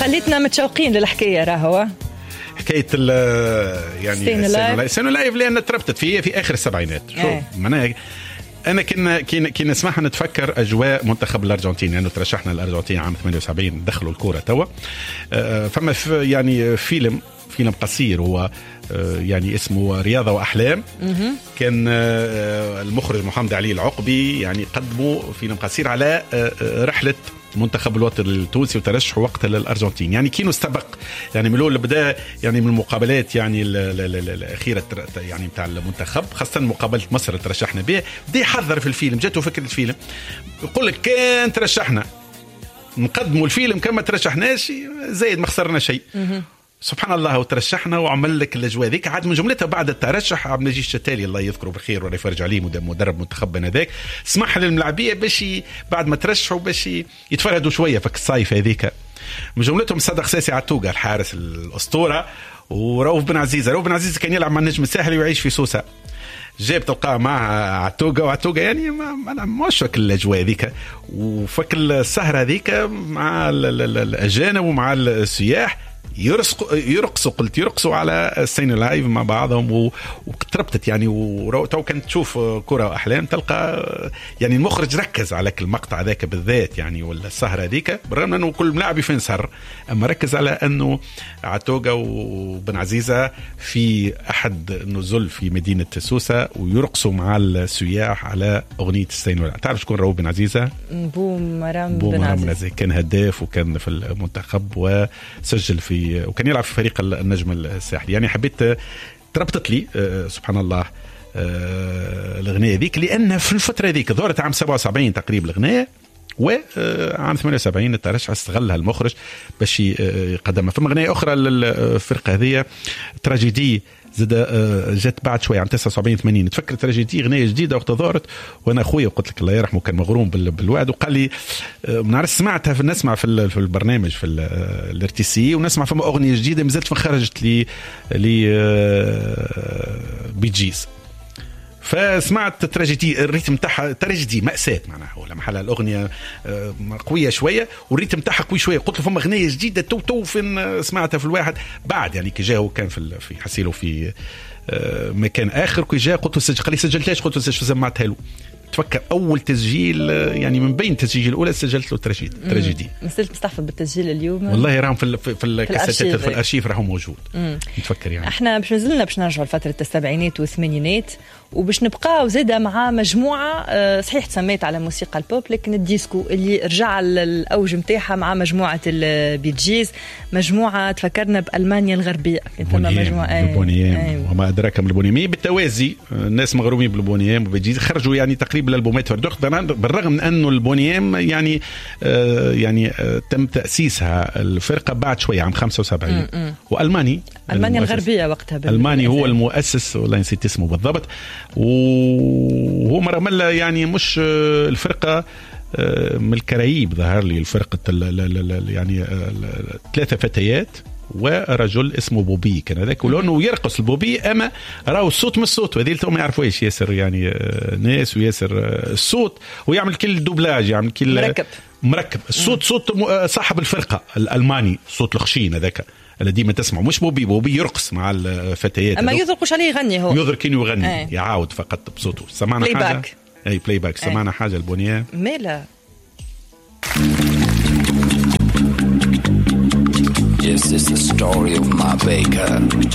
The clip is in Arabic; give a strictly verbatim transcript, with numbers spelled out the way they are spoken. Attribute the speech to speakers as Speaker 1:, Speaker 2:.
Speaker 1: خليتنا متشوقين للحكايه راهو
Speaker 2: حكايه ال يعني سنة لايف لأن تربطت فيه في آخر السبعينات. شو معناها أنا كنا كنا كنا نسمعها نتفكر أجواء منتخب الأرجنتين لأنه يعني ترشحنا الأرجنتين عام ثمانية وسبعين دخلوا الكرة توا. فما يعني فيلم فيلم قصير هو يعني اسمه رياضة وأحلام. كان المخرج محمد علي العقبي يعني قدموا فيلم قصير على رحلة منتخب الوطني التونسي وترشح وقت للأرجنتين. يعني كانوا استبق يعني من الأول بدأ يعني من المقابلات يعني الأخيرة يعني بتاع المنتخب خاصة مقابلة مصر اللي ترشحنا بها بدأ يحضر في الفيلم. جاته فكرة الفيلم يقول لك كان ترشحنا نقدموا الفيلم كما ترشحناش زايد ما خسرنا شيء. سبحان الله وترشحنا وعمل لك الاجواء ذيك. عاد من جملتها بعد الترشح عبد المجيد الشتالي الله يذكره بالخير ولا يفرج عليه مدرب منتخبنا ذاك سمح للملاعبيه باش بعد ما ترشحوا باش يتفردوا شويه فك الصيف هذيك. من جملتهم صدق ساسي عتوقه الحارس الاسطوره ورؤوف بن عزيزه. رؤوف بن عزيزه كان يلعب مع النجم الساحلي ويعيش في سوسه. جاب تلقاه مع عتوقه وعتوقه يعني ما مش فك الاجواء ذيك وفك السهره ذيك مع الاجانب ومع السياح يرقصوا يرقصوا قلت يرقصوا على السين لايف مع بعضهم وتربطت يعني. وتو كنت تشوف كرة وأحلام تلقى يعني المخرج ركز على المقطع ذاك بالذات يعني ولا السهرة ذيك بالرغم أنه كل ملاعب فين سهر أما ركز على أنه عتوقة وبن عزيزة في أحد نزل في مدينة سوسة ويرقصوا مع السياح على أغنية السين لايف. تعرف شكون رؤوف بن عزيزة؟
Speaker 1: بو مرام
Speaker 2: بو
Speaker 1: بن
Speaker 2: مرام
Speaker 1: عزيزة
Speaker 2: كان هداف وكان في المنتخب وسجل في وكان يلعب في فريق النجم الساحلي. يعني حبيت تربطت لي سبحان الله الأغنية ذيك لأن في الفترة ذيك ظهرت عام سبعة وسبعين تقريبا الأغنية وعام ثمانية وسبعين الترشح استغلها المخرج باش يقدمها. فما أغنية أخرى للفرقة هذه تراجيدي زاد جت بعد شوي عام تسعة وسبعين ثمانين نتفكر تراجيدي أغنية جديدة وقت ظهرت وأنا أخويا وقلت لك الله يرحمه كان مغروم بالوعد وقال لي نعرف سمعتها في نسمع في في البرنامج في الار تي سي ونسمع فما أغنية جديدة مازالت ما خرجت لي لي بيجيز فسمعت تراجيدي الريتم تاعها تراجيدي مأساة معناها ولا محل الأغنية قوية شوية والريتم تاعها قوي شوية. قلت له فما أغنية جديدة تو تو فين سمعتها في الواحد بعد يعني كي جاء كان في في حسيله في مكان آخر كي جاء قلت له سجل قال لي سجلتهاش قلت له سمعتها له. تفكر أول تسجيل يعني من بين التسجيل الأولى سجلت له تراجيدي تراجيدي
Speaker 1: مثلت مستحفظ بالتسجيل اليوم
Speaker 2: والله راهم في في, في الكاسيتات في الأرشيف راهم موجود. نتفكر يعني
Speaker 1: احنا باش نزلنا باش نرجع لفترة السبعينات والثمانينات وباش نبقاو زيدا مع مجموعة صحيح تسميت على موسيقى البوب لكن الديسكو اللي رجع للأوج متاعها مع مجموعة البيجيز مجموعة تفكرنا بألمانيا الغربية
Speaker 2: مجموعة البونيام وما أدراك من البونيام بالتوازي الناس مغرومين بالبونيام وبيجيز خرجوا يعني تقريبا الألبومات فردوخت بالرغم من أنه البونيام يعني آه يعني آه تم تأسيسها الفرقة بعد شوية عام خمسة وسبعين وألماني
Speaker 1: ألمانيا الغربية وقتها
Speaker 2: ألماني هو المؤسس ولا نسيت اسمه بالضبط وهو مرة ملا يعني مش الفرقة من الكرايب ظهر لي الفرقة يعني ثلاثة فتيات ورجل اسمه بوبي كان هذاك ولونه يرقص البوبي اما راهو الصوت من الصوت وهذه ما يعرفوا ايش ياسر يعني ناس وياسر الصوت ويعمل كل دوبلاج يعمل كل
Speaker 1: مركب
Speaker 2: مركب الصوت صوت صاحب الفرقة الألماني صوت الخشين هذاك اللي ديما تسمع مش بوبي بوبي يرقص مع الفتيات
Speaker 1: اما يذرقوش عليه يغني هو
Speaker 2: يذرق كأنه يغني ايه. يعاود فقط بصوته. سمعنا حاجة باك. اي بلاي باك سمعنا ايه. حاجة البنية
Speaker 1: ميلا
Speaker 3: This is the story of my baker.